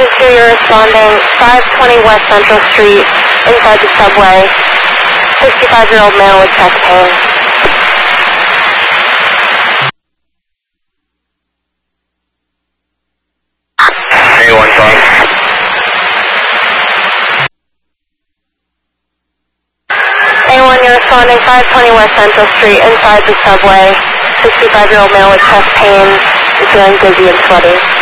2, you're responding 520 West Central Street, inside the subway. 65-year-old male with chest pain. A1 phone. A1, you're responding 520 West Central Street, inside the subway. 65-year-old male with chest pain and feeling dizzy and sweaty.